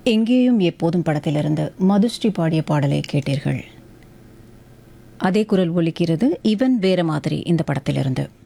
எங்கேயும் எப்போதும் படத்திலிருந்து மதுஸ்ரீ பாடிய பாடலை கேட்டீர்கள். அதே குரல் ஒலிக்கிறது இவன் வேற மாதிரி இந்த படத்திலிருந்து.